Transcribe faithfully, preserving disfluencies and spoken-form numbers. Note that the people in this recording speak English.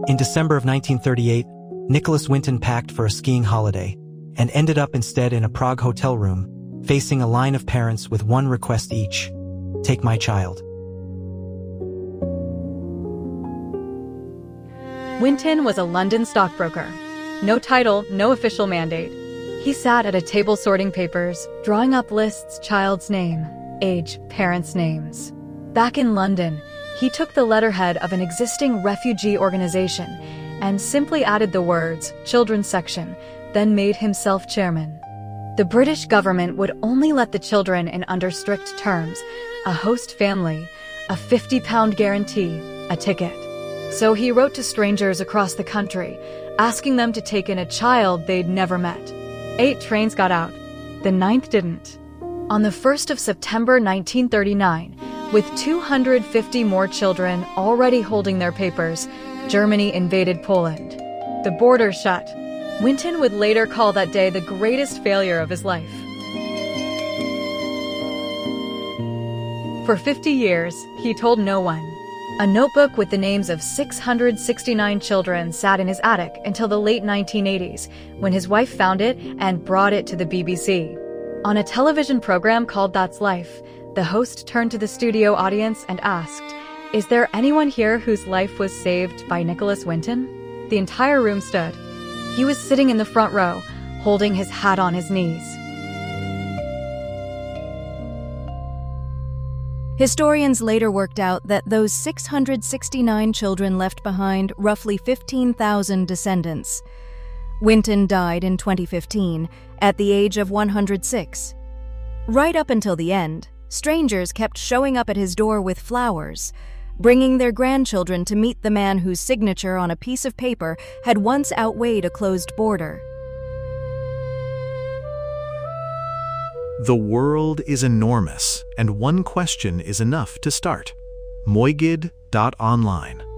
In December of nineteen thirty-eight, Nicholas Winton packed for a skiing holiday and ended up instead in a Prague hotel room, facing a line of parents with one request each: take my child. Winton was a London stockbroker. No title, no official mandate. He sat at a table sorting papers, drawing up lists: child's name, age, parents' names. Back in London, he took the letterhead of an existing refugee organization and simply added the words children's section, then made himself chairman. The British government would only let the children in under strict terms: a host family, a fifty pound guarantee, a ticket. So he wrote to strangers across the country, asking them to take in a child they'd never met. Eight trains got out. The ninth didn't. On the first of September nineteen thirty-nine, with two hundred fifty more children already holding their papers, Germany invaded Poland. The border shut. Winton would later call that day the greatest failure of his life. For fifty years, he told no one. A notebook with the names of six hundred sixty-nine children sat in his attic until the late nineteen eighties, when his wife found it and brought it to the B B C. On a television program called That's Life, the host turned to the studio audience and asked, "Is there anyone here whose life was saved by Nicholas Winton?" The entire room stood. He was sitting in the front row, holding his hat on his knees. Historians later worked out that those six hundred sixty-nine children left behind roughly fifteen thousand descendants. Winton died in twenty fifteen, at the age of one hundred six. Right up until the end, strangers kept showing up at his door with flowers, bringing their grandchildren to meet the man whose signature on a piece of paper had once outweighed a closed border. The world is enormous, and one question is enough to start. Moigid dot online